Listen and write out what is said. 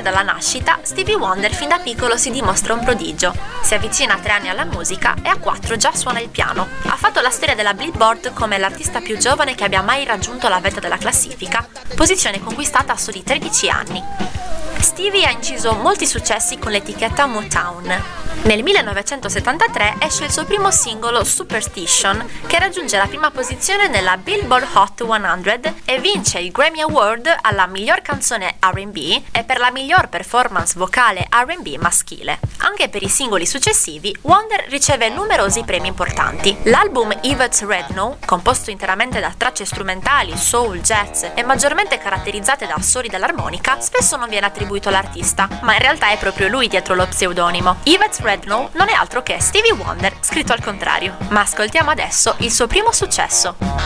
dalla nascita, Stevie Wonder fin da piccolo si dimostra un prodigio. Si avvicina a 3 anni alla musica e a 4 già suona il piano. Ha fatto la storia della Billboard come l'artista più giovane che abbia mai raggiunto la vetta della classifica, posizione conquistata a soli 13 anni. Stevie ha inciso molti successi con l'etichetta Motown. Nel 1973 esce il suo primo singolo Superstition, che raggiunge la prima posizione nella Billboard Hot 100 e vince il Grammy Award alla miglior canzone R&B e per la miglior performance vocale R&B maschile. Anche per i singoli successivi, Wonder riceve numerosi premi importanti. L'album Yvette's Red No, composto interamente da tracce strumentali, soul, jazz e maggiormente caratterizzate da assoli dell'armonica, spesso non viene attribuito all'artista, ma in realtà è proprio lui dietro lo pseudonimo. Yvette's Red No non è altro che Stevie Wonder scritto al contrario. Ma ascoltiamo adesso il suo primo successo.